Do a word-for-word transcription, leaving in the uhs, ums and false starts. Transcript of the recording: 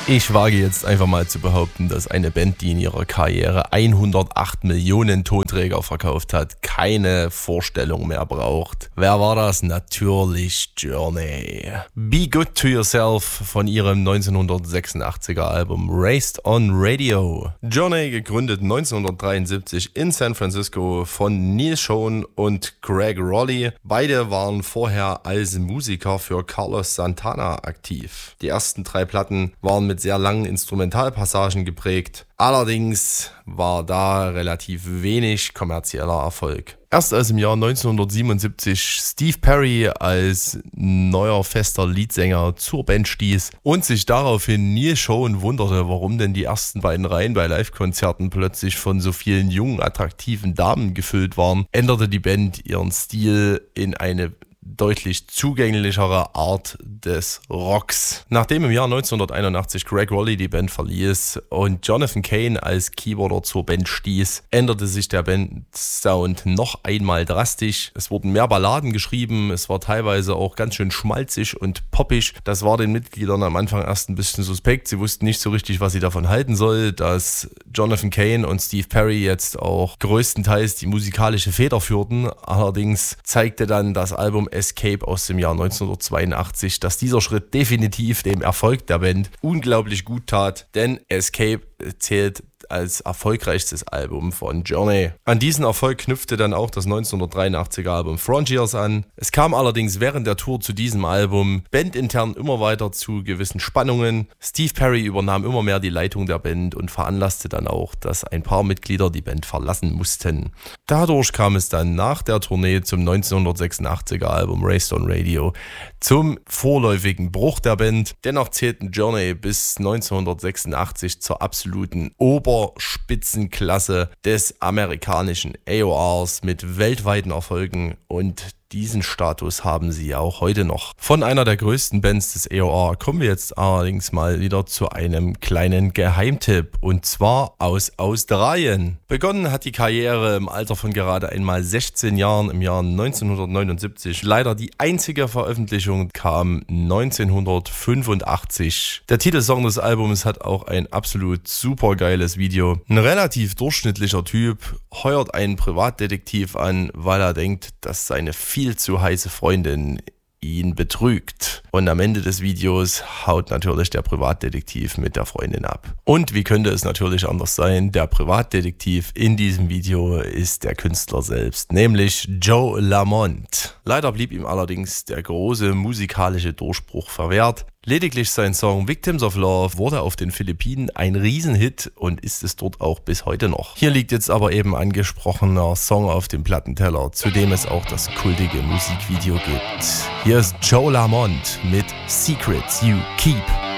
Ich wage jetzt einfach mal zu behaupten, dass eine Band, die in ihrer Karriere hundertacht Millionen Tonträger verkauft hat, keine Vorstellung mehr braucht. Wer war das? Natürlich Journey. Be Good to Yourself von ihrem neunzehnhundertsechsundachtziger Album Raised on Radio. Journey, gegründet neunzehnhundertdreiundsiebzig in San Francisco von Neil Schon und Greg Rowley. Beide waren vorher als Musiker für Carlos Santana aktiv. Die ersten drei Platten waren mit sehr langen Instrumentalpassagen geprägt. Allerdings war da relativ wenig kommerzieller Erfolg. Erst als im Jahr neunzehnhundertsiebenundsiebzig Steve Perry als neuer fester Leadsänger zur Band stieß und sich daraufhin Neil Schon wunderte, warum denn die ersten beiden Reihen bei Live-Konzerten plötzlich von so vielen jungen, attraktiven Damen gefüllt waren, änderte die Band ihren Stil in eine deutlich zugänglichere Art des Rocks. Nachdem im Jahr neunzehnhunderteinundachtzig Greg Rowley die Band verließ und Jonathan Cain als Keyboarder zur Band stieß, änderte sich der Bandsound noch einmal drastisch. Es wurden mehr Balladen geschrieben, es war teilweise auch ganz schön schmalzig und poppig. Das war den Mitgliedern am Anfang erst ein bisschen suspekt. Sie wussten nicht so richtig, was sie davon halten soll, dass Jonathan Cain und Steve Perry jetzt auch größtenteils die musikalische Feder führten. Allerdings zeigte dann das Album Escape aus dem Jahr neunzehnhundertzweiundachtzig, dass dieser Schritt definitiv dem Erfolg der Band unglaublich gut tat, denn Escape zählt als erfolgreichstes Album von Journey. An diesen Erfolg knüpfte dann auch das neunzehnhundertdreiundachtziger Album Frontiers an. Es kam allerdings während der Tour zu diesem Album bandintern immer weiter zu gewissen Spannungen. Steve Perry übernahm immer mehr die Leitung der Band und veranlasste dann auch, dass ein paar Mitglieder die Band verlassen mussten. Dadurch kam es dann nach der Tournee zum neunzehnhundertsechsundachtziger Album Raised on Radio zum vorläufigen Bruch der Band. Dennoch zählten Journey bis neunzehnhundertsechsundachtzig zur absoluten Oberspitzenklasse des amerikanischen A O Rs mit weltweiten Erfolgen, und diesen Status haben sie auch heute noch. Von einer der größten Bands des A O R kommen wir jetzt allerdings mal wieder zu einem kleinen Geheimtipp, und zwar aus Australien. Begonnen hat die Karriere im Alter von gerade einmal sechzehn Jahren im Jahr neunzehnhundertneunundsiebzig. Leider die einzige Veröffentlichung kam neunzehnhundertfünfundachtzig. Der Titelsong des Albums hat auch ein absolut super geiles Video. Ein relativ durchschnittlicher Typ heuert einen Privatdetektiv an, weil er denkt, dass seine viel zu heiße Freundin ihn betrügt. Und am Ende des Videos haut natürlich der Privatdetektiv mit der Freundin ab. Und wie könnte es natürlich anders sein? Der Privatdetektiv in diesem Video ist der Künstler selbst, nämlich Joe Lamont. Leider blieb ihm allerdings der große musikalische Durchbruch verwehrt. Lediglich sein Song Victims of Love wurde auf den Philippinen ein Riesenhit und ist es dort auch bis heute noch. Hier liegt jetzt aber eben angesprochener Song auf dem Plattenteller, zu dem es auch das kultige Musikvideo gibt. Hier ist Joe Lamont mit Secrets You Keep.